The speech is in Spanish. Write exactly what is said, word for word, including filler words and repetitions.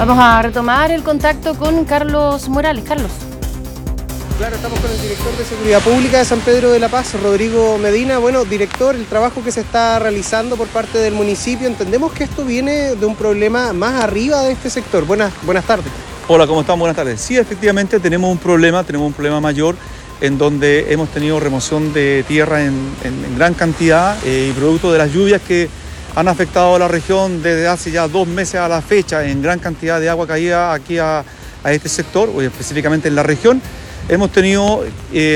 Vamos a retomar el contacto con Carlos Morales. Carlos. Claro, estamos con el director de Seguridad Pública de San Pedro de la Paz, Rodrigo Medina. Bueno, director, el trabajo que se está realizando por parte del municipio, entendemos que esto viene de un problema más arriba de este sector. Buenas, buenas tardes. Hola, ¿cómo están? Buenas tardes. Sí, efectivamente tenemos un problema, tenemos un problema mayor en donde hemos tenido remoción de tierra en, en, en gran cantidad eh, y producto de las lluvias que han afectado a la región desde hace ya dos meses a la fecha, en gran cantidad de agua caída aquí a, a este sector, o específicamente en la región. Hemos tenido... Eh,